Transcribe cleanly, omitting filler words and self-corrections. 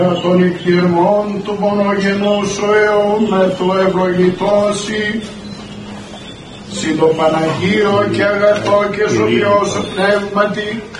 Των οικειρμών του μονογενού σου αιώνα του ευλογητώσει, συν το Παναγίο και αγαθό και ζωοποιό σου πνεύματι,